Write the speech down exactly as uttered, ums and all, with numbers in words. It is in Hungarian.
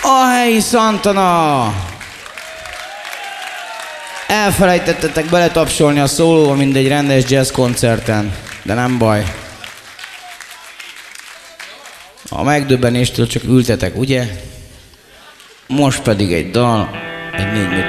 A helyi Santana! Elfelejtettetek beletapsolni a szólóba, mint egy rendes jazz koncerten, de nem baj. A megdöbbenéstől csak ültetek, ugye? Most pedig egy dal, egy négy